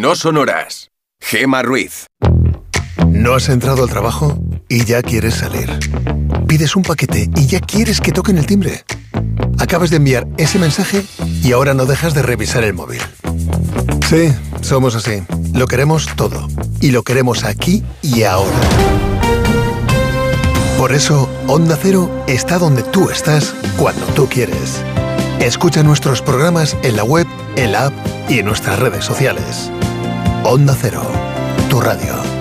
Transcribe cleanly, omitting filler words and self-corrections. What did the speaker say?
no sonoras. Gemma Ruiz. ¿No has entrado al trabajo y ya quieres salir? Pides un paquete y ya quieres que toquen el timbre. Acabas de enviar ese mensaje y ahora no dejas de revisar el móvil. Sí, somos así. Lo queremos todo. Y lo queremos aquí y ahora. Por eso, Onda Cero está donde tú estás cuando tú quieres. Escucha nuestros programas en la web, en la app y en nuestras redes sociales. Onda Cero, tu radio.